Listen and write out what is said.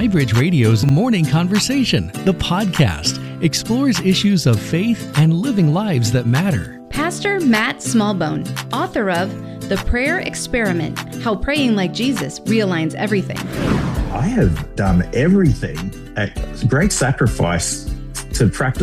Highbridge Radio's Morning Conversation. The podcast explores issues of faith and living lives that matter. Pastor Matt Smallbone, author of The Prayer Experiment, How Praying Like Jesus Realigns Everything. I have done everything at great sacrifice to practice